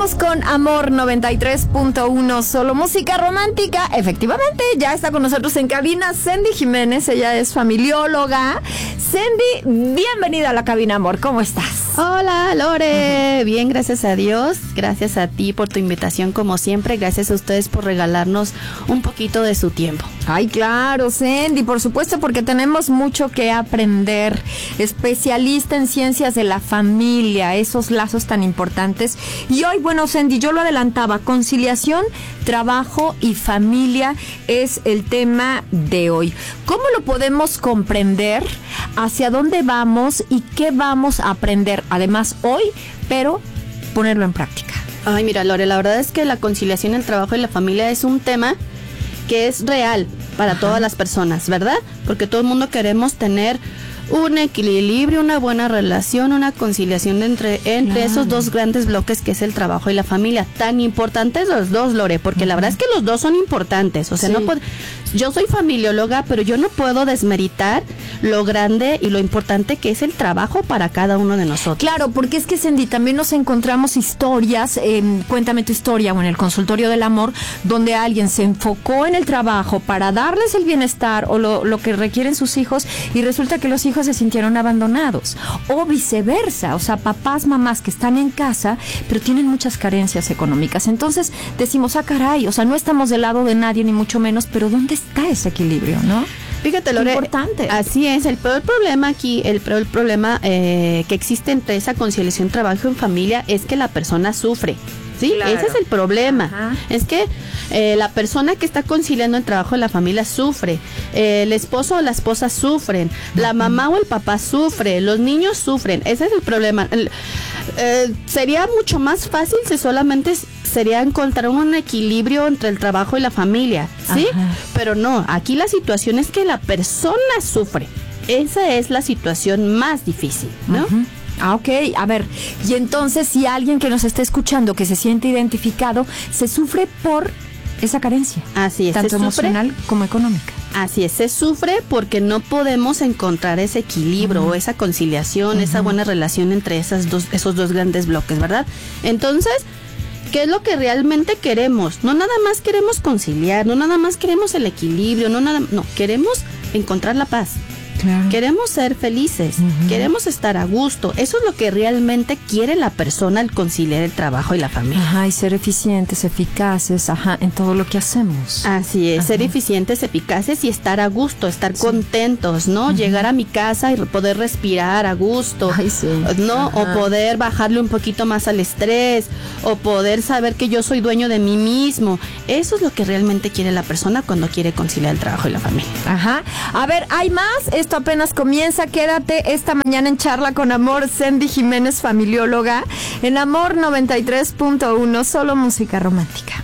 Regresamos con Amor 93.1, solo música romántica. Efectivamente, ya está con nosotros en cabina Sandy Jiménez, ella es familióloga. Sandy, bienvenida a la cabina, amor, ¿cómo estás? Hola, Lore, bien, gracias a Dios, gracias a ti por tu invitación como siempre, gracias a ustedes por regalarnos un poquito de su tiempo. Ay, claro, Sandy, por supuesto, porque tenemos mucho que aprender. Especialista en ciencias de la familia, esos lazos tan importantes. Y hoy, bueno, Sandy, yo lo adelantaba, conciliación, trabajo y familia es el tema de hoy. ¿Cómo lo podemos comprender? ¿Hacia dónde vamos? ¿Y qué vamos a aprender? Además, hoy, pero ponerlo en práctica. Ay, mira, Lore, la verdad es que la conciliación, el trabajo y la familia es un tema que es real para todas las personas, ¿verdad? Porque todo el mundo queremos tener un equilibrio, una buena relación, una conciliación entre esos dos grandes bloques que es el trabajo y la familia. Tan importantes los dos, Lore, porque la verdad es que los dos son importantes. O sea, no yo soy familióloga, pero yo no puedo desmeritar lo grande y lo importante que es el trabajo para cada uno de nosotros. Claro, porque es que, Sandy, también nos encontramos historias, cuéntame tu historia, o en el consultorio del amor, donde alguien se enfocó en el trabajo para darles el bienestar o lo que requieren sus hijos, y resulta que los hijos se sintieron abandonados, o viceversa, o sea, papás, mamás que están en casa, pero tienen muchas carencias económicas. Entonces decimos, caray, o sea, no estamos del lado de nadie, ni mucho menos, pero ¿dónde está ese equilibrio, no? Fíjate, Lore, importante. Así es, el peor problema aquí, el peor problema que existe entre esa conciliación trabajo en familia es que la persona sufre. Sí, claro. Ese es el problema. Ajá. Es que la persona que está conciliando el trabajo y la familia sufre, el esposo o la esposa sufren, la mamá o el papá sufre, los niños sufren. Ese es el problema. Sería mucho más fácil si solamente sería encontrar un equilibrio entre el trabajo y la familia, ¿sí? Ajá. Pero no, aquí la situación es que la persona sufre. Esa es la situación más difícil, ¿no? Ajá. Ok, a ver, y entonces si alguien que nos está escuchando, que se siente identificado, se sufre por esa carencia. Así es, tanto emocional como económica. Así es, se sufre porque no podemos encontrar ese equilibrio o esa conciliación, esa buena relación entre esos dos grandes bloques, ¿verdad? Entonces, ¿qué es lo que realmente queremos? No nada más queremos conciliar, no nada más queremos el equilibrio, no, queremos encontrar la paz. Claro. Queremos ser felices, queremos estar a gusto. Eso es lo que realmente quiere la persona al conciliar el trabajo y la familia. Ajá, y ser eficientes, eficaces, en todo lo que hacemos. Así es, ser eficientes, eficaces y estar a gusto, estar contentos, ¿no? Llegar a mi casa y poder respirar a gusto, ¿no? O poder bajarle un poquito más al estrés, o poder saber que yo soy dueño de mí mismo. Eso es lo que realmente quiere la persona cuando quiere conciliar el trabajo y la familia. Ajá. A ver, ¿hay más? Esto apenas comienza. Quédate esta mañana en Charla con Amor, Sandy Jiménez, familióloga, en Amor 93.1, solo música romántica.